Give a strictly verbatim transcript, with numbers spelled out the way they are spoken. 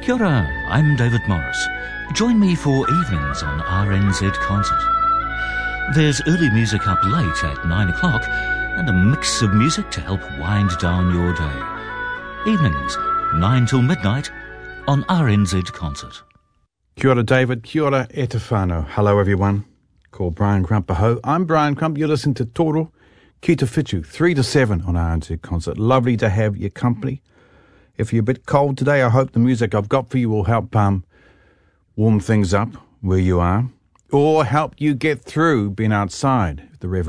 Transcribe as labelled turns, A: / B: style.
A: Kia ora, I'm David Morris. Join me for evenings on R N Z Concert. There's early music up late at nine o'clock and a mix of music to help wind down your day. Evenings, nine till midnight on R N Z Concert.
B: Kia ora, David. Kia ora, e te whānau. Hello, everyone. Called Brian Crump. Aho. I'm Brian Crump. You're listening to Toro Ki Te Whitu, three to seven on R N Z Concert. Lovely to have your company. If you're a bit cold today, I hope the music I've got for you will help um, warm things up where you are, or help you get through being outside. If the Reverend